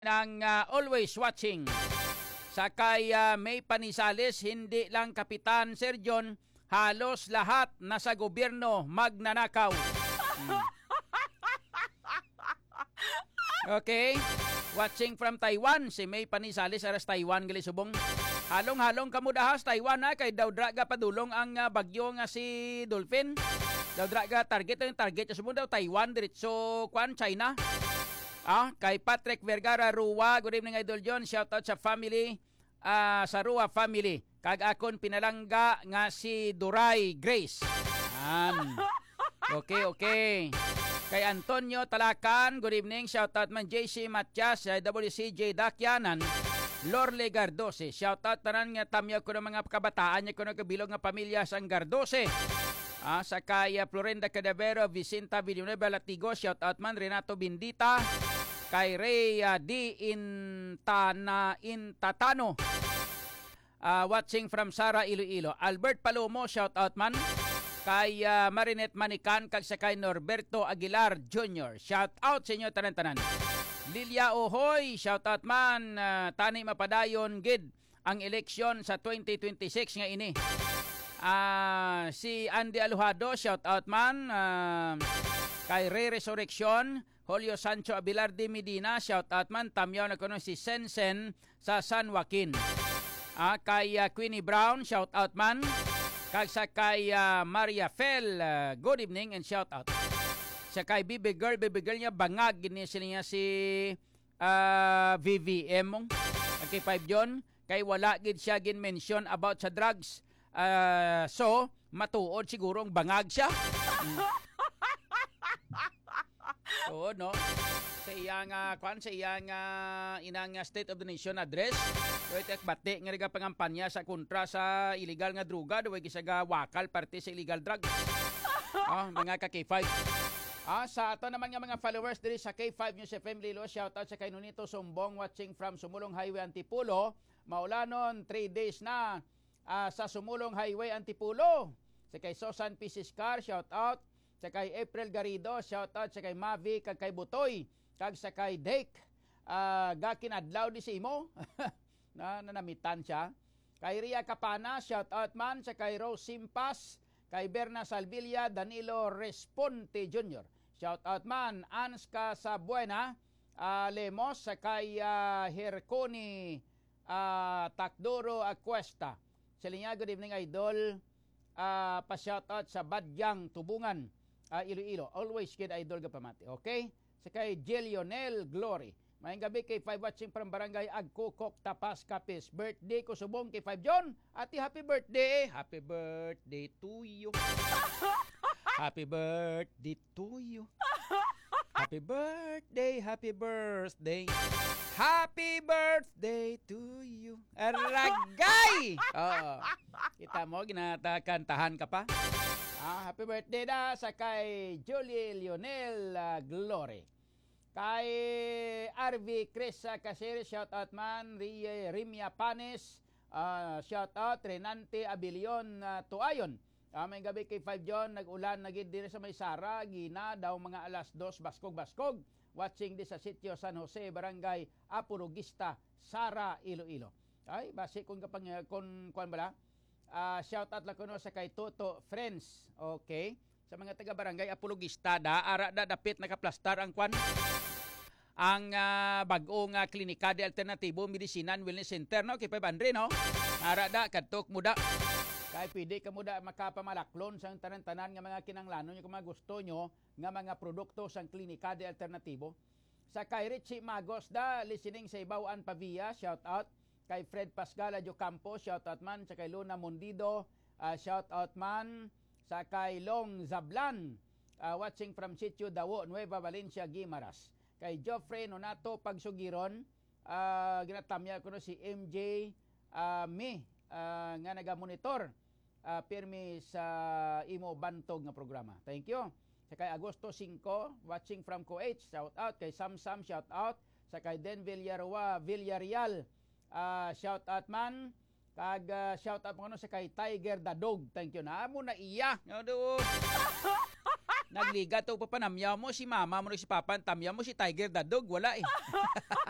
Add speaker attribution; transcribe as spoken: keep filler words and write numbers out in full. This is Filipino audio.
Speaker 1: ng uh, always watching. Sakay uh, May Panisales, hindi lang Kapitan Sir John, halos lahat nasa gobyerno magnanakaw. Hmm. Okay. Watching from Taiwan, si May Panisales aras Taiwan gali subong. Halong-halong kamudahas Taiwan na kay daw draga padulong ang uh, bagyo nga si Dolphin. Daw draga target ang target sa subong daw Taiwan diretso kwan China. Ah, kay Patrick Vergara Rua, good evening Idol John, shout out sa family, uh, sa Rua family. Kag akon pinalangga nga si Duray Grace. An. Okay, okay. Kay Antonio Talakan, good evening, shout out man J C Matias, W C J Dakyanan, Lorle Gardose, shout out tanan nga tamyaw ko ng mga kabataan niya ko ng kabilog nga pamilya sang Gardose. Ah, sa kaya Florinda Cadavero, Vicenta Villanueva Latigo, shout out man Renato Bindita, kay Ray uh, D. Intana Intatano, uh, watching from Sara Iloilo. Albert Palomo, shout out man. Kay uh, Marinette Manikan, kag sa kay Norberto Aguilar Junior Shout out sa inyo tanan-tanan. Lilia Ohoy, shout out man. Uh, tani mapadayon gid ang eleksyon sa twenty twenty-six nga ini. Uh, si Andy Alujado, shout out man. Uh, kay Ray Resurrection, Julio Sancho Abilarde Medina, shout out man. Tamyaw na kuno si Sensen sa San Joaquin. Uh, kay uh, Queenie Brown, shout out man. Kag sa kay uh, Maria Fel, uh, good evening and shout out. Sa kay Baby Girl, Baby Girl niya, bangag, gini niya si uh, V V M mong. Okay, five John, kay wala gid siya gin mention about sa drugs. Uh, so, matuod sigurong bangag siya. Hmm. Oo, no? Sa iyang, uh, kwan, sa iyang uh, inang uh, State of the Nation address, so ito bati nga rin pangampanya sa kontra sa illegal nga druga, daw gisaga wakal parte sa illegal drugs. Oh, mga ka K five. Ah, sa ato naman nga mga followers diri sa K five News F M Lilo, shout out sa kay Nunito Sumbong, watching from Sumulong Highway Antipulo. Maulanon, three days na uh, sa Sumulong Highway Antipulo. Sa kay Sosan Pisiscar, shout out. Sa kay April Garrido, shout out. Sa kay Mavi, kag kay Butoy, kag sa kay Dake, uh, gakin adlaw di si imo. na nanamitan siya. Kay Ria Capana, shout out man. Sa kay Rose Simpas, kay Berna Salvilla, Danilo Responte Junior Shout out man. Anska Sabuena, uh, Lemos, sa kay uh, Herconi uh, Takdoro Acuesta. Sa linya, good evening Idol. Uh, pa-shout out sa Badyang Tubungan, uh, Iloilo. Always kid Idol kapamati. Okay? Sa kay Jilionel Glory. Mayang gabi kay five watching from Barangay Agkukok, Tapas, Kapis. Birthday ko subong kay five John. Ati, happy birthday. Happy birthday to you. Happy birthday to you. Happy birthday, happy birthday. Happy birthday to you. Aragay! Oo. Kita mo, ginatakantahan ka pa. Ah, happy birthday na sa kay Julie Lionel uh, Glory. Kay R V Chris uh, Casere, shout out man. Rimia Panes, uh, shout out. Renante Abilion uh, Tuayon. Uh, may gabi kay five John, nag-ulan nagid dire sa may Sara, gina daw mga alas dos, baskog-baskog. Watching di sa sitio San Jose, Barangay Apologista, Sara, Iloilo. Ay, base kung kapang kung kuan bala. Uh, shout out lang kuno sa kay Toto Friends. Okay. Sa mga taga Barangay Apologista da ara da dapit nakaplastar ang kwan. Ang uh, bag-ong uh, Klinika de Alternatibo Medicinan Wellness Center, no? Kay five hundred, no? Ara da kadtok muda. Kay pwede ka muda makapamalaklon sa tanan-tanan nga mga kinanglanon nyo kung mga gusto nyo nga mga produkto sang Klinika de Alternatibo. Sa kay Richie Magos da, listening sa Ibauan Pavia, shout out. Kay Fred Pascal Adyo Campo, shout out man. Sa kay Luna Mondido, uh, shout out man. Sa kay Long Zablan, uh, watching from Sitio Dawo, Nueva Valencia, Guimaras. Kay Geoffrey Nonato Pagsugiron, uh, ginatamya ko no si M J uh, Mi, uh, nga naga-monitor uh, pirmi sa imo bantog nga programa. Thank you. Sa kay Agosto five, watching from Kuwait, shout out. Kay Sam Sam, shout out. Sa kay Den Villarua, Villarreal, uh, shout out man. Kag uh, shout out mo no sa kay Tiger the Dog. Thank you na mo na iya. Ano nagliga to papanamyaw mo si mama mo si papa, tamyaw mo si Tiger the Dog, wala eh.